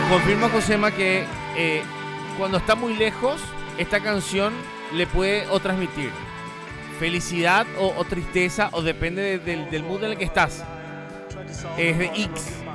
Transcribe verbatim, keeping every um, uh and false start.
confirma Josema que eh, cuando está muy lejos, esta canción le puede o transmitir felicidad o, o tristeza, o depende de- del, del mood en el que estás. Es de X.